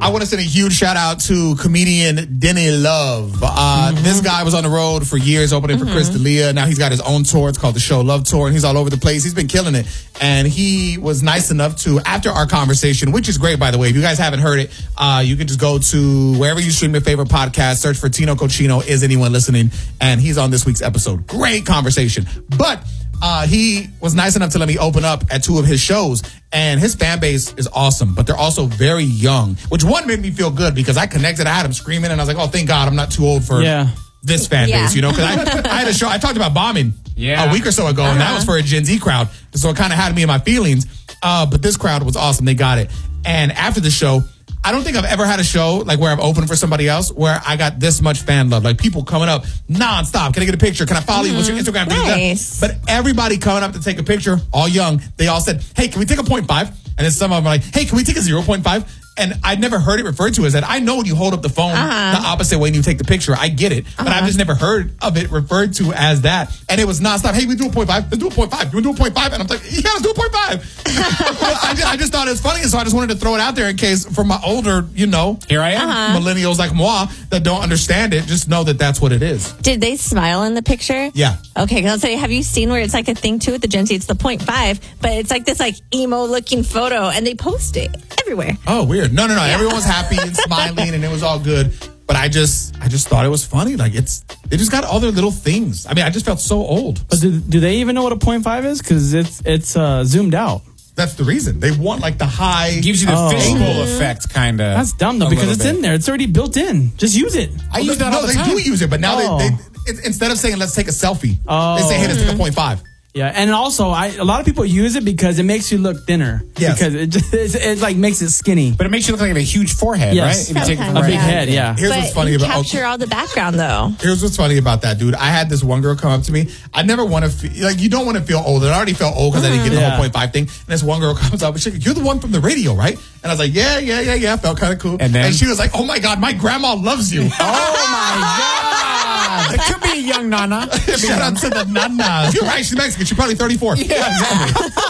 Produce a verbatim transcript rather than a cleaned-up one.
I want to send a huge shout out to comedian Denny Love. Uh, mm-hmm. This guy was on the road for years, opening mm-hmm. for Chris D'Elia. Now he's got his own tour. It's called the Show Love Tour, and he's all over the place. He's been killing it. And he was nice enough to, after our conversation, which is great, by the way. If you guys haven't heard it, uh, you can just go to wherever you stream your favorite podcast, search for Tino Cochino, Is Anyone Listening? And he's on this week's episode. Great conversation. But Uh, he was nice enough to let me open up at two of his shows, and his fan base is awesome, but they're also very young, which one made me feel good because I connected. I had him screaming, and I was like, oh, thank God I'm not too old for yeah. this fan yeah. base, you know, because I, I had a show, I talked about bombing yeah. a week or so ago, uh-huh. and that was for a Gen Z crowd, so it kind of had me in my feelings, uh, but this crowd was awesome. They got it. And after the show, I don't think I've ever had a show like where I've opened for somebody else where I got this much fan love. Like people coming up nonstop. Can I get a picture? Can I follow you? What's your Instagram? Nice. But everybody coming up to take a picture, all young, they all said, hey, can we take a point five? And then some of them are like, hey, can we take a zero point five? And I'd never heard it referred to as that. I know when you hold up the phone uh-huh. the opposite way and you take the picture. I get it. Uh-huh. But I've just never heard of it referred to as that. And it was nonstop. Hey, we do a point five. Let's do a point five. You want to do a point five? And I'm like, yeah, let's do a point five. I, just, I just thought it was funny. And so I just wanted to throw it out there in case for my older, you know, here I am, uh-huh. millennials like moi that don't understand it, just know that that's what it is. Did they smile in the picture? Yeah. Okay, because I'll say, have you seen where it's like a thing too with the Gen Z? It's the point five, but it's like this like emo looking photo, and they post it everywhere. Oh, weird. No, no, no. Yeah. Everyone was happy and smiling, and it was all good. But I just, I just thought it was funny. Like it's, they just got all their little things. I mean, I just felt so old. But do, do they even know what a point five is? Because it's it's uh, zoomed out. That's the reason they want like the high. It gives you the oh. fishbowl effect, kind of. That's dumb though, because it's bit. in there. It's already built in. Just use it. I use that no, all the they time. do use it, but now oh. they, they it, instead of saying let's take a selfie, oh. they say hey, let's take a point five. Yeah, and also, I, a lot of people use it because it makes you look thinner. Yes. Because it just it's, it like makes it skinny. But it makes you look like you have a huge forehead, yes. right? If you take a big head, yeah. Here's but what's funny you about capture okay. all the background though. Here's what's funny about that, dude. I had this one girl come up to me. I never want to feel like you don't want to feel old. I already felt old because mm-hmm. I didn't get the yeah. whole point five thing. And this one girl comes up and she's like, "You're the one from the radio, right?" And I was like, "Yeah, yeah, yeah, yeah." Felt kind of cool. And then and she was like, "Oh my God, my grandma loves you." Oh my God. It could be a young Nana. Shout out to the Nana. You're right. She's Mexican. She's probably thirty-four. Yeah, exactly.